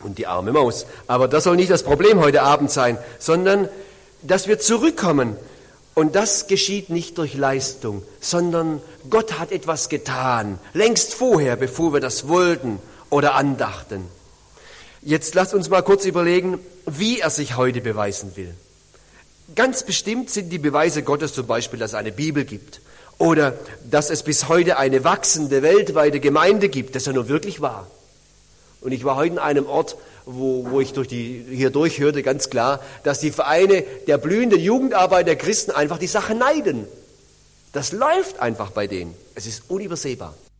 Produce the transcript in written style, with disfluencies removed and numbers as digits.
und die arme Maus. Aber das soll nicht das Problem heute Abend sein, sondern dass wir zurückkommen. Und das geschieht nicht durch Leistung, sondern Gott hat etwas getan, längst vorher, bevor wir das wollten oder andachten. Jetzt lasst uns mal kurz überlegen, wie er sich heute beweisen will. Ganz bestimmt sind die Beweise Gottes zum Beispiel, dass es eine Bibel gibt oder dass es bis heute eine wachsende weltweite Gemeinde gibt. Das ist ja nur wirklich wahr. Und ich war heute an einem Ort, wo ich hier durchhörte, ganz klar, dass die Vereine der blühenden Jugendarbeit der Christen einfach die Sache neiden. Das läuft einfach bei denen. Es ist unübersehbar.